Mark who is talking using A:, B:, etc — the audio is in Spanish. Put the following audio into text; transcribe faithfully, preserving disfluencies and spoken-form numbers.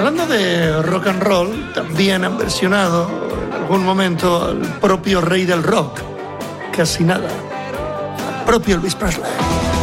A: hablando de rock and roll, también han versionado en algún momento al propio rey del rock. Casi nada. Al propio Elvis Presley.